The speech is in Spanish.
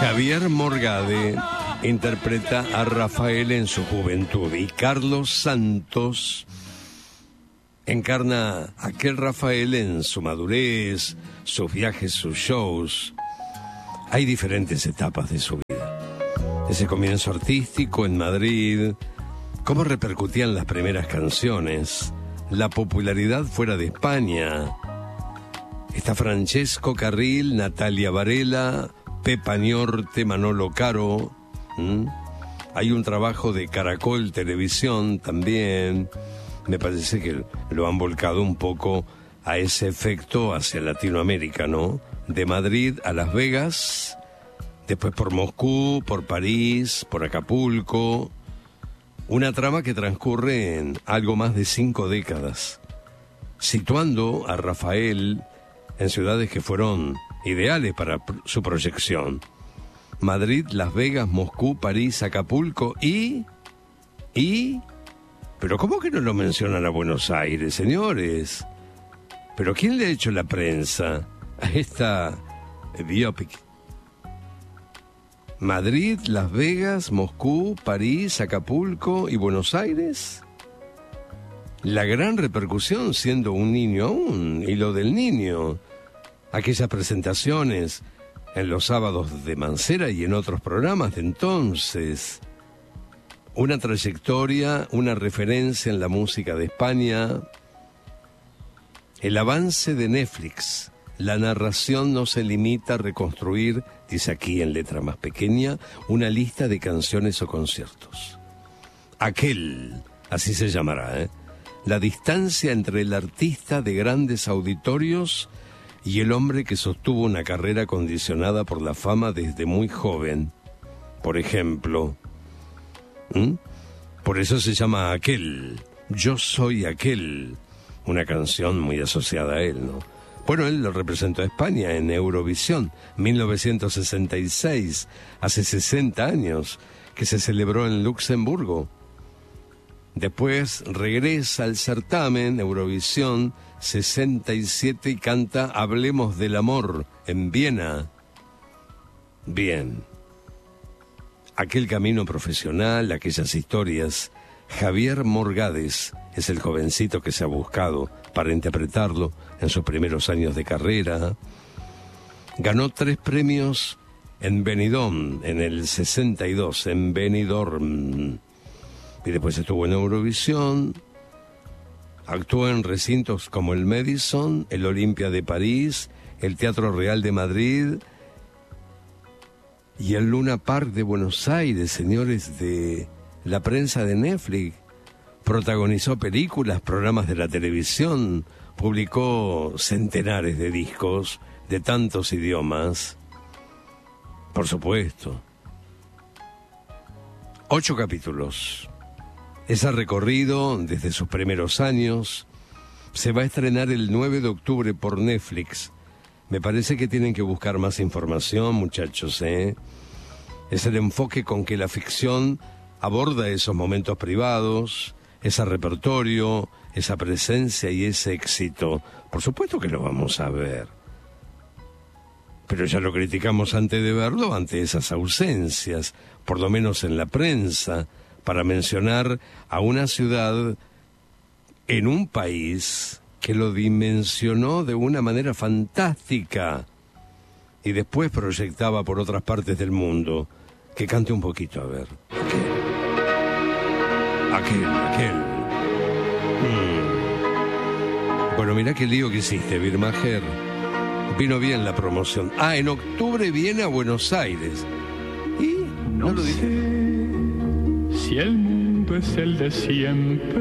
Javier Morgade interpreta a Rafael en su juventud y Carlos Santos encarna a aquel Rafael en su madurez, sus viajes, sus shows. Hay diferentes etapas de su vida. Ese comienzo artístico en Madrid, cómo repercutían las primeras canciones, la popularidad fuera de España. Está Francesco Carril, Natalia Varela, Pepa Niorte, Manolo Caro. Hay un trabajo de Caracol Televisión también. Me parece que lo han volcado un poco a ese efecto hacia Latinoamérica, ¿no? De Madrid a Las Vegas, después por Moscú, por París, por Acapulco. Una trama que transcurre en algo más de 5 décadas, situando a Rafael en ciudades que fueron ideales para su proyección. Madrid, Las Vegas, Moscú, París, Acapulco y... ¿Pero cómo que no lo mencionan a Buenos Aires, señores? ¿Pero quién le ha hecho la prensa a esta biopic? Madrid, Las Vegas, Moscú, París, Acapulco y Buenos Aires. La gran repercusión siendo un niño aún, y lo del niño. Aquellas presentaciones en los sábados de Mancera y en otros programas de entonces. Una trayectoria, una referencia en la música de España. El avance de Netflix. La narración no se limita a reconstruir, dice aquí en letra más pequeña, una lista de canciones o conciertos. Aquel, así se llamará, la distancia entre el artista de grandes auditorios y el hombre que sostuvo una carrera condicionada por la fama desde muy joven. Por ejemplo, por eso se llama Aquel. Yo soy aquel. Una canción muy asociada a él, ¿no? Bueno, él lo representó a España en Eurovisión, 1966, hace 60 años, que se celebró en Luxemburgo. Después regresa al certamen Eurovisión 67 y canta Hablemos del amor en Viena. Bien. Aquel camino profesional, aquellas historias. Javier Morgades es el jovencito que se ha buscado para interpretarlo en sus primeros años de carrera. Ganó 3 premios en Benidorm en el 62, en Benidorm. Y después estuvo en Eurovisión. Actuó en recintos como el Madison, el Olympia de París, el Teatro Real de Madrid y el Luna Park de Buenos Aires, señores de la prensa de Netflix. Protagonizó películas, programas de la televisión, publicó centenares de discos de tantos idiomas. Por supuesto. 8 capítulos. Ese recorrido desde sus primeros años se va a estrenar el 9 de octubre por Netflix. Me parece que tienen que buscar más información, muchachos, Es el enfoque con que la ficción aborda esos momentos privados, ese repertorio, esa presencia y ese éxito. Por supuesto que lo vamos a ver. Pero ya lo criticamos antes de verlo, ante esas ausencias, por lo menos en la prensa, para mencionar a una ciudad en un país que lo dimensionó de una manera fantástica y después proyectaba por otras partes del mundo. Que cante un poquito, a ver. Aquel. Bueno, mirá qué lío que hiciste, Birmacher. Vino bien la promoción. En octubre viene a Buenos Aires. ¿Y? No lo dije. Si el mundo es el de siempre.